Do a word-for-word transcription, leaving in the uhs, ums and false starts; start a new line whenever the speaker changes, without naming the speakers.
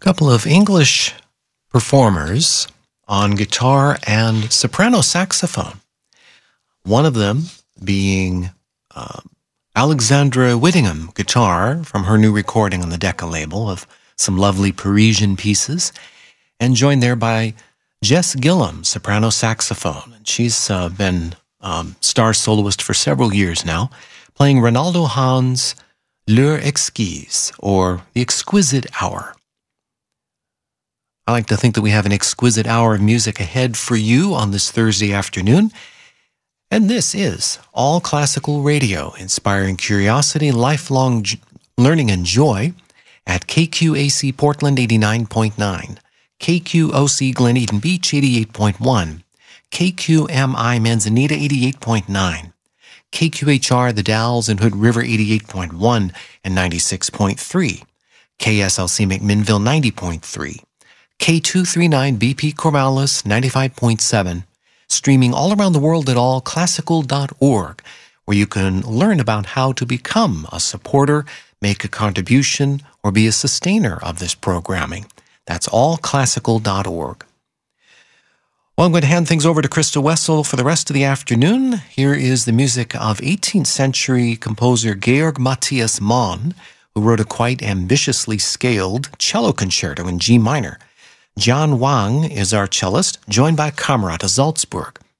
couple of English performers on guitar and soprano saxophone. One of them being uh, Alexandra Whittingham, guitar from her new recording on the Decca label of some lovely Parisian pieces, and joined there by Jess Gillum, soprano saxophone. And she's uh, been um, star soloist for several years now, playing Ronaldo Hahn's L'heure exquise, or The Exquisite Hour. I like to think that we have an exquisite hour of music ahead for you on this Thursday afternoon. And this is All Classical Radio, inspiring curiosity, lifelong j- learning and joy at K Q A C Portland eighty-nine point nine, K Q O C Glen Eden Beach eighty-eight point one, K Q M I Manzanita eighty-eight point nine, K Q H R The Dalles and Hood River eighty-eight point one and ninety-six point three, K S L C McMinnville ninety point three, K two thirty-nine B P Corvallis ninety-five point seven, streaming all around the world at all classical dot org, where you can learn about how to become a supporter, make a contribution, or be a sustainer of this programming. That's all classical dot org. Well, I'm going to hand things over to Krista Wessel for the rest of the afternoon. Here is the music of eighteenth century composer Georg Matthias Mann, who wrote a quite ambitiously scaled cello concerto in G minor. John Wang is our cellist, joined by Kamerad of Salzburg.